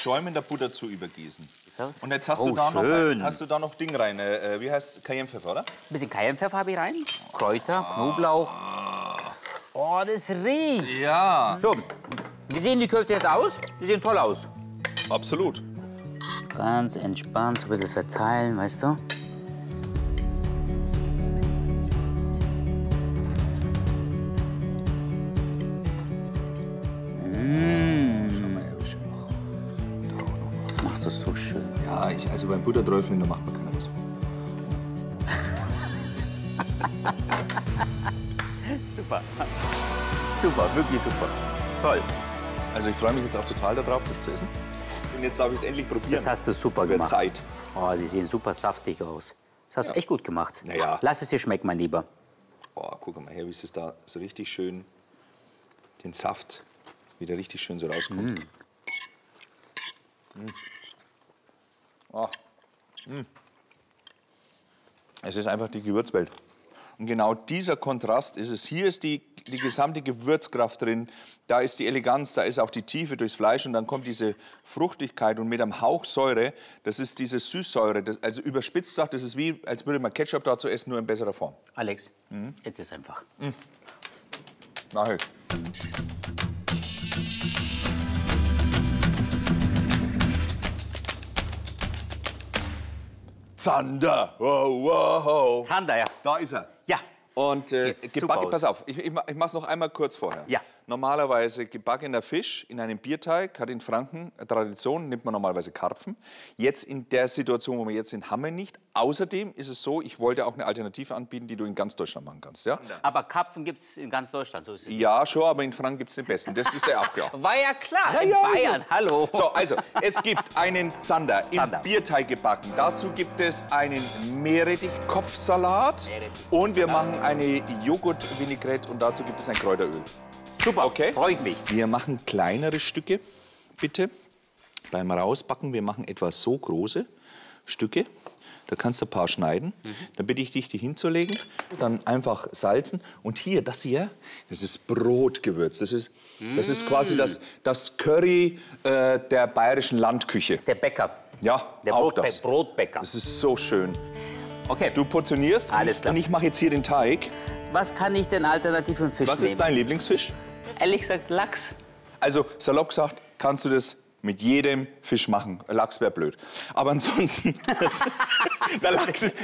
schäumender Butter zu übergießen. Und jetzt hast, hast du da noch Ding rein. Wie heißt Cayennepfeffer, oder? Ein bisschen Cayennepfeffer habe ich rein. Kräuter, Knoblauch. Oh, das riecht. Ja. So, wie sehen die Köfte jetzt aus? Die sehen toll aus. Absolut. Ganz entspannt, so ein bisschen verteilen, weißt du? Das machst du so schön. Ja, also beim Butterträufeln, da macht man keiner was. Super. Super, wirklich super. Toll. Also ich freue mich jetzt auch total darauf, das zu essen. Und jetzt darf ich es endlich probieren. Das hast du super gemacht. Zeit. Oh, die sehen super saftig aus. Das hast du echt gut gemacht. Naja. Lass es dir schmecken, mein Lieber. Oh, guck mal her, wie es da so richtig schön, den Saft wieder richtig schön so rauskommt. Oh. Es ist einfach die Gewürzwelt. Und genau dieser Kontrast ist es. Hier ist die gesamte Gewürzkraft drin, da ist die Eleganz, da ist auch die Tiefe durchs Fleisch und dann kommt diese Fruchtigkeit und mit einem Hauch Säure, das ist diese Süßsäure. Also überspitzt gesagt, das ist wie, als würde man Ketchup dazu essen, nur in besserer Form. Alex, jetzt ist einfach. Mach ich. Zander! Wow, wow. Zander, ja. Da ist er. Ja. Und gebacken, pass auf, ich mach's noch einmal kurz vorher. Ja. Normalerweise gebackener Fisch in einem Bierteig hat in Franken eine Tradition, nimmt man normalerweise Karpfen. Jetzt in der Situation, wo wir jetzt sind, haben wir nicht. Außerdem ist es so, ich wollte auch eine Alternative anbieten, die du in ganz Deutschland machen kannst. Ja? Aber Karpfen gibt es in ganz Deutschland, so ist es. Ja, schon, aber in Franken gibt es den besten. Das ist ja auch klar. War ja klar, Ja, in ja, Bayern, hallo. So, also, es gibt einen Zander im Bierteig gebacken. Dazu gibt es einen Meerrettich-Kopfsalat. Und wir machen eine Joghurt-Vinaigrette und dazu gibt es ein Kräuteröl. Super, Okay. freut mich. Wir machen kleinere Stücke, bitte. Beim Rausbacken, wir machen etwa so große Stücke. Da kannst du ein paar schneiden. Dann bitte ich dich, die hinzulegen. Dann einfach salzen. Und hier, das ist Brotgewürz. Das ist quasi das Curry der bayerischen Landküche. Der Bäcker. Ja, Der auch das. Brotbäcker. Das ist so schön. Okay, Du portionierst Alles klar. und ich mache jetzt hier den Teig. was kann ich denn alternativ für einen Fisch Was nehmen? ist dein Lieblingsfisch? Ehrlich gesagt, Lachs. Also, salopp gesagt, kannst du das mit jedem Fisch machen. Lachs wäre blöd. Aber ansonsten, der Lachs ist...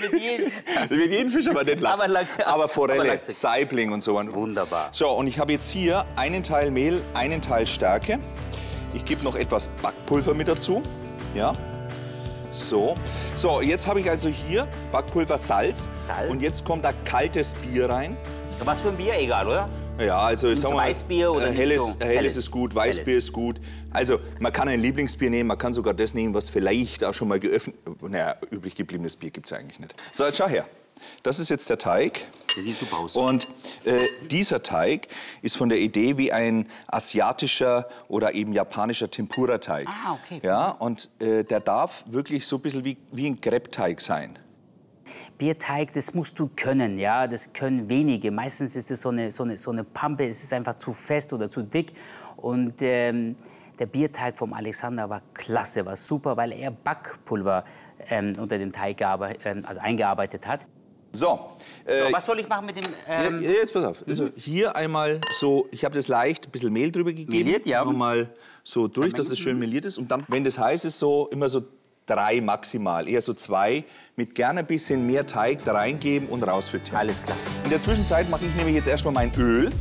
mit jedem Fisch, aber nicht Lachs. Aber Forelle, aber Lachs. Saibling und so. Wunderbar. So, und ich habe jetzt hier einen Teil Mehl, einen Teil Stärke. Ich gebe noch etwas Backpulver mit dazu. Ja. So. So, jetzt habe ich also hier Backpulver, Salz. Und jetzt kommt da kaltes Bier rein. Was für ein Bier, egal, oder? Ja, also ich sag mal, Weißbier oder helles ist gut, Weißbier Helles. ist gut. Also man kann ein Lieblingsbier nehmen, man kann sogar das nehmen, was vielleicht auch schon mal geöffnet... Naja, übrig gebliebenes Bier gibt es eigentlich nicht. So, jetzt schau her. Das ist jetzt der Teig. Der sieht super aus. Und dieser Teig ist von der Idee wie ein asiatischer oder eben japanischer Tempura-Teig. Ah, okay. Ja, und der darf wirklich so ein bisschen wie ein Crepe-Teig sein. Bierteig, das musst du können, ja, das können wenige. Meistens ist es so eine Pampe, es ist einfach zu fest oder zu dick. Und der Bierteig vom Alexander war klasse, war super, weil er Backpulver unter den Teig eingearbeitet hat. So, So, was soll ich machen mit dem... jetzt pass auf. Also hier einmal so, ich habe das leicht ein bisschen Mehl drüber gegeben. Meliert, ja. Nochmal so durch, dass es schön meliert ist. Und dann, wenn das heiß ist, so immer so 3 maximal, eher so 2, mit gerne ein bisschen mehr Teig da reingeben und rausfrittieren. Alles klar. In der Zwischenzeit mache ich nämlich jetzt erstmal mein Öl.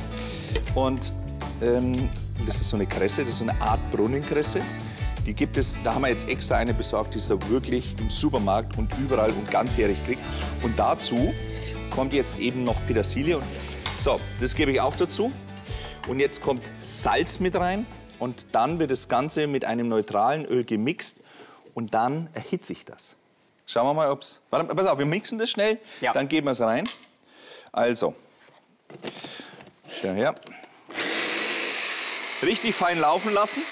Und das ist so eine Kresse, das ist so eine Art Brunnenkresse. Die gibt es, da haben wir jetzt extra eine besorgt, die es da wirklich im Supermarkt und überall und ganzjährig kriegt. Und dazu kommt jetzt eben noch Petersilie. So, das gebe ich auch dazu. Und jetzt kommt Salz mit rein. Und dann wird das Ganze mit einem neutralen Öl gemixt. Und dann erhitze ich das. Schauen wir mal, ob es... Pass auf, wir mixen das schnell, Ja. Dann geben wir es rein. Also, schau her. Richtig fein laufen lassen.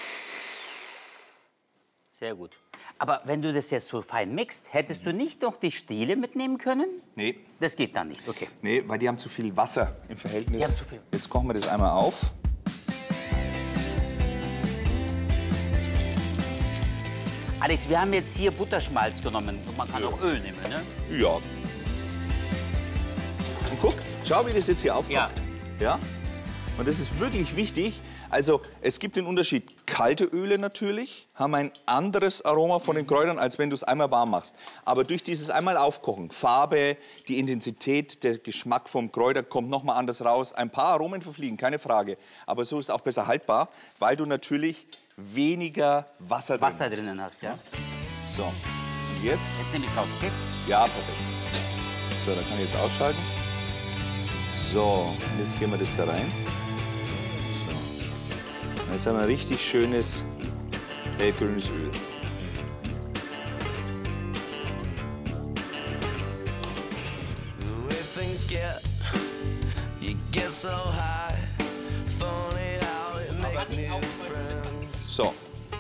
Sehr gut. Aber wenn du das jetzt so fein mixt, hättest du nicht noch die Stiele mitnehmen können? Nee. Das geht dann nicht, okay. Nee, weil die haben zu viel Wasser im Verhältnis. Die haben zu viel. Jetzt kochen wir das einmal auf. Alex, wir haben jetzt hier Butterschmalz genommen. Man kann auch Öl nehmen, ne? Ja. Und guck, schau, wie das jetzt hier aufkommt. Ja. Und das ist wirklich wichtig. Also es gibt den Unterschied, kalte Öle natürlich haben ein anderes Aroma von den Kräutern, als wenn du es einmal warm machst. Aber durch dieses einmal Aufkochen, Farbe, die Intensität, der Geschmack vom Kräuter kommt noch mal anders raus. Ein paar Aromen verfliegen, keine Frage. Aber so ist es auch besser haltbar, weil du natürlich weniger Wasser drinnen hast. Ja? So, und jetzt? Jetzt nehme ich es raus, okay? Ja, perfekt. So, da kann ich jetzt ausschalten. So, und jetzt geben wir das da rein. Jetzt haben wir ein richtig schönes hellgrünes Öl. So.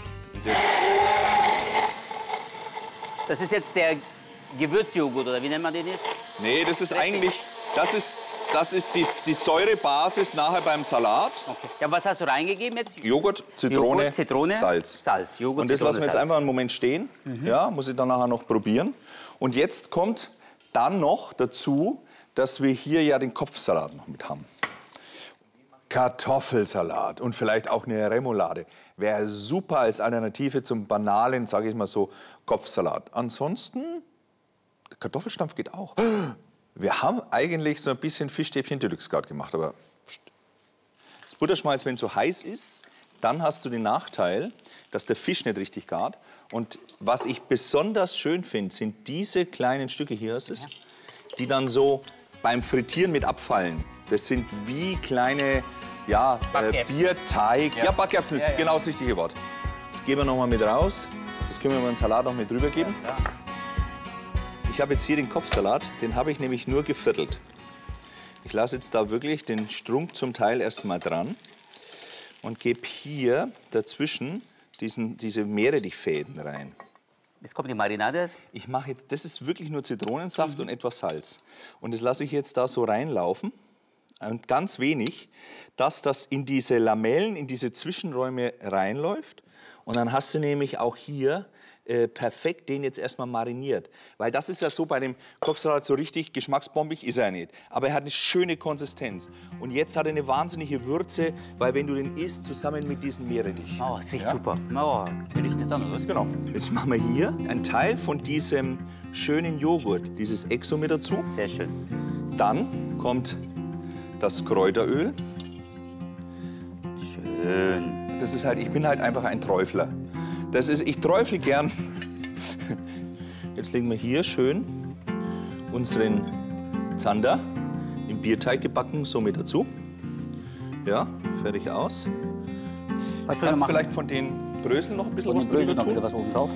Das ist jetzt der Gewürzjoghurt, oder wie nennt man den jetzt? Nee, das ist eigentlich, das ist die Säurebasis nachher beim Salat. Okay. Ja, was hast du reingegeben jetzt? Joghurt, Zitrone, Salz. Joghurt, und das Zitrone, lassen wir jetzt einfach einen Moment stehen. Ja, muss ich dann nachher noch probieren. Und jetzt kommt dann noch dazu, dass wir hier ja den Kopfsalat noch mit haben. Kartoffelsalat und vielleicht auch eine Remoulade. Wäre super als Alternative zum banalen, sage ich mal so, Kopfsalat. Ansonsten, Kartoffelstampf geht auch. Wir haben eigentlich so ein bisschen Fischstäbchen Deluxe gerade gemacht, aber das Butterschmalz, wenn es so heiß ist, dann hast du den Nachteil, dass der Fisch nicht richtig gart. Und was ich besonders schön finde, sind diese kleinen Stücke hier, die dann so beim Frittieren mit abfallen. Das sind wie kleine Bierteig. Ja, Backerbsen ist genau das richtige Wort. Das geben wir noch mal mit raus. Das können wir in den Salat noch mit drüber geben. Ja. Ich habe jetzt hier den Kopfsalat, den habe ich nämlich nur geviertelt. Ich lasse jetzt da wirklich den Strunk zum Teil erst mal dran und gebe hier dazwischen diese Meerrettichfäden rein. Jetzt kommt die Marinade. Ich mache jetzt, das ist wirklich nur Zitronensaft und etwas Salz. Und das lasse ich jetzt da so reinlaufen. Und ganz wenig, dass das in diese Lamellen, in diese Zwischenräume reinläuft. Und dann hast du nämlich auch hier perfekt den jetzt erstmal mariniert. Weil das ist ja so bei dem Kopfsalat so richtig geschmacksbombig ist er nicht. Aber er hat eine schöne Konsistenz. Und jetzt hat er eine wahnsinnige Würze, weil wenn du den isst, zusammen mit diesen Meerrettich. Oh, das riecht super. Oh, will ich jetzt anders. Genau. Jetzt machen wir hier einen Teil von diesem schönen Joghurt, dieses Exo mit dazu. Sehr schön. Dann kommt das Kräuteröl. Schön. Das ist halt, ich bin halt einfach ein Träufler. Ich träufle gern. Jetzt legen wir hier schön unseren Zander im Bierteig gebacken, so mit dazu. Ja, fertig aus. Was du kannst vielleicht von den Bröseln noch ein bisschen was drüber tun. Was oben drauf.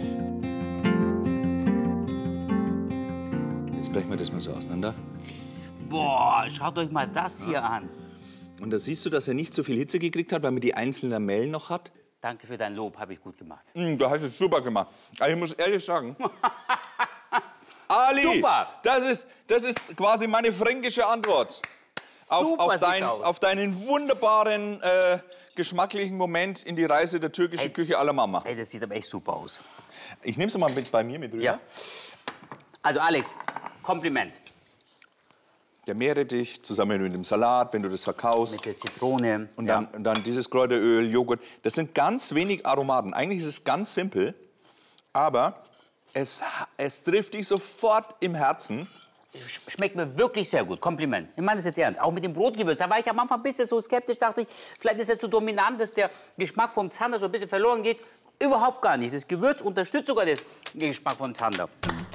Jetzt brechen wir das mal so auseinander. Boah, schaut euch mal das hier an. Und da siehst du, dass er nicht so viel Hitze gekriegt hat, weil man die einzelnen Lamellen noch hat. Danke für dein Lob, habe ich gut gemacht. Du hast es super gemacht. Also ich muss ehrlich sagen, Ali, super. Das ist quasi meine fränkische Antwort auf deinen wunderbaren geschmacklichen Moment in die Reise der türkischen Küche aller Mama. Ey, das sieht aber echt super aus. Ich nehme es mal bei mir mit rüber. Ja. Also Alex, Kompliment. Der Meerrettich zusammen mit dem Salat, wenn du das verkaufst. Mit der Zitrone. Und dann dieses Kräuteröl, Joghurt. Das sind ganz wenig Aromaten. Eigentlich ist es ganz simpel, aber es trifft dich sofort im Herzen. Schmeckt mir wirklich sehr gut. Kompliment. Ich meine das jetzt ernst. Auch mit dem Brotgewürz. Da war ich am Anfang ein bisschen so skeptisch. Dachte ich, vielleicht ist er zu dominant, dass der Geschmack vom Zander so ein bisschen verloren geht. Überhaupt gar nicht. Das Gewürz unterstützt sogar den Geschmack von Zander.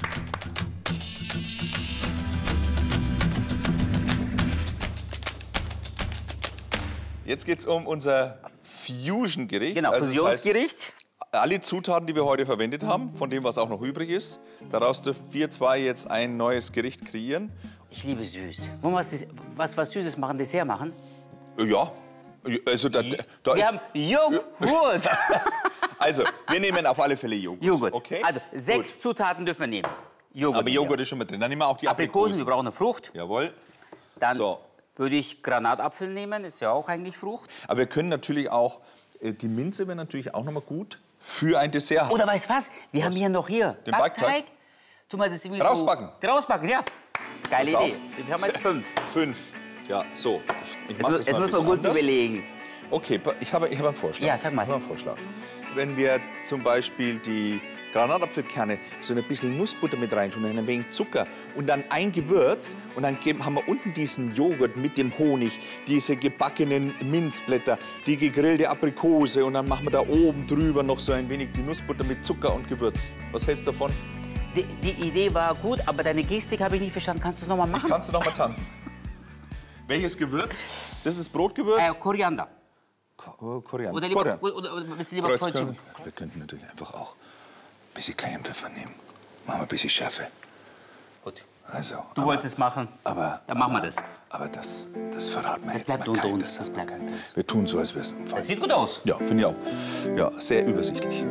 Jetzt geht es um unser Fusion-Gericht. Genau, Fusionsgericht. Das heißt, alle Zutaten, die wir heute verwendet haben, von dem, was auch noch übrig ist, daraus dürfen wir zwei jetzt ein neues Gericht kreieren. Ich liebe süß. Wollen wir was Süßes machen, Dessert machen? Ja. Also wir haben Joghurt. Also, wir nehmen auf alle Fälle Joghurt. Okay? Also, 6 Zutaten dürfen wir nehmen. Joghurt. Aber Joghurt ist schon mit drin. Dann nehmen wir auch die Aprikosen. Wir brauchen eine Frucht. Jawohl. Dann würde ich Granatapfel nehmen, ist ja auch eigentlich Frucht. Aber wir können natürlich auch, die Minze wäre natürlich auch noch mal gut. für ein Dessert haben. Oder weißt du was? Wir haben hier noch Den Backteig? Tu mal das irgendwie Rausbacken. So, rausbacken, ja. Geile Pass Idee. auf. Wir haben jetzt 5. 5. Ja, so. Ich mach das Jetzt mal muss man gut überlegen. Okay, ich habe einen Vorschlag. Ja, sag mal. Ich habe einen Vorschlag. Wenn wir zum Beispiel die Granatapfelkerne so ein bisschen Nussbutter mit reintun, ein wenig Zucker und dann ein Gewürz und dann haben wir unten diesen Joghurt mit dem Honig, diese gebackenen Minzblätter, die gegrillte Aprikose und dann machen wir da oben drüber noch so ein wenig die Nussbutter mit Zucker und Gewürz. Was hältst du davon? Die Idee war gut, aber deine Gestik habe ich nicht verstanden. Kannst du es noch mal machen? Kannst du noch mal tanzen? Welches Gewürz? Das ist Brotgewürz? Koriander. Koriander. Oder lieber, oder willst du lieber Kreuzchen? Wir könnten natürlich einfach auch ein bisschen Cayennepfeffer nehmen. Machen wir ein bisschen Schärfe. Gut. Also, Du wolltest machen, aber, dann machen wir das. Aber das verraten wir Das jetzt bleibt mal unter keinem. uns. Das bleibt unter uns. Wir tun so, als wäre es ein Fall. Das sieht gut aus. Ja, finde ich auch. Ja, sehr übersichtlich.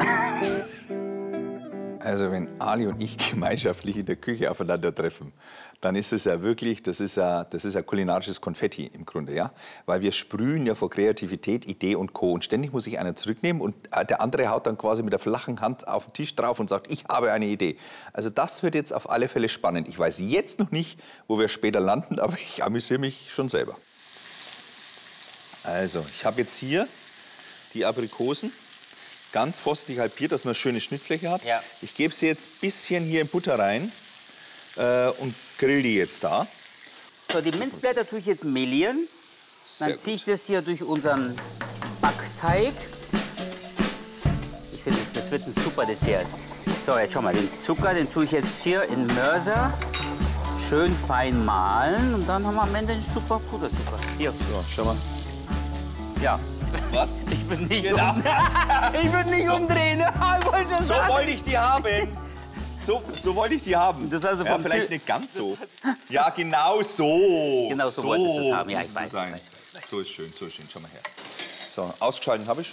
Also wenn Ali und ich gemeinschaftlich in der Küche aufeinandertreffen, dann ist es ja wirklich, das ist ja kulinarisches Konfetti im Grunde, ja? Weil wir sprühen ja vor Kreativität, Idee und Co. Und ständig muss sich einer zurücknehmen und der andere haut dann quasi mit der flachen Hand auf den Tisch drauf und sagt, ich habe eine Idee. Also das wird jetzt auf alle Fälle spannend. Ich weiß jetzt noch nicht, wo wir später landen, aber ich amüsiere mich schon selber. Also, ich habe jetzt hier die Aprikosen. Ganz vorsichtig halbiert, dass man eine schöne Schnittfläche hat. Ja. Ich gebe sie jetzt ein bisschen hier in Butter rein und grill die jetzt da. So, die Minzblätter tue ich jetzt melieren. Dann ziehe ich das hier durch unseren Backteig. Ich finde, das wird ein super Dessert. So, jetzt schau mal, den Zucker, den tue ich jetzt hier in Mörser. Schön fein mahlen und dann haben wir am Ende einen super Puderzucker. Hier. So, schau mal. Ja. Was? Ich würde nicht, ich würd nicht umdrehen. Ich wollte schon So sagen. wollte ich die haben. So wollte ich die haben. Das also ja, vom vielleicht Tür- nicht ganz so. Ja, genau so. Genau so wolltest du es haben. Ja, muss ich es weiß, sein. ich weiß. So ist schön, so ist schön. Schau mal her. So, ausgeschalten habe ich schon.